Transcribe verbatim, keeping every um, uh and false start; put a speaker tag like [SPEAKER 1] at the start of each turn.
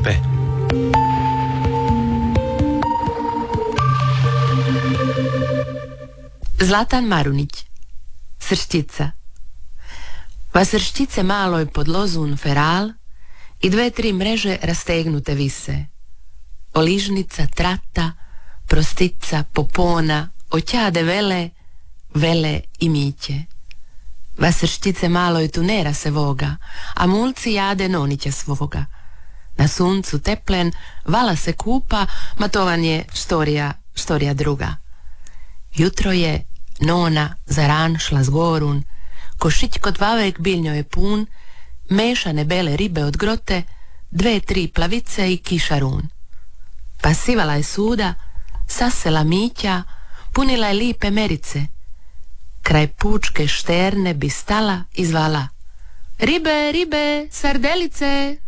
[SPEAKER 1] Lipe.
[SPEAKER 2] Zlatan Marunić. Srštica. Va srščice maloj pod lozun feral i dve tri mreže rastegnute vise. Oližnica, trata, prostica, popona, oćade vele, vele i miće. Va srščice maloj tunera se voga, a mulci jade nonića svoga. Na suncu teplen, vala se kupa, matovan je štorija, štorija druga. Jutro je, nona zaran šla z gorun, košić kod vavek biljnjo je pun, mešane bele ribe od grote, dve, tri plavice i kišarun. Pa sivala je suda, sasela mića, punila je lipe merice. Kraj pučke šterne bi stala i zvala: ribe, ribe, sardelice!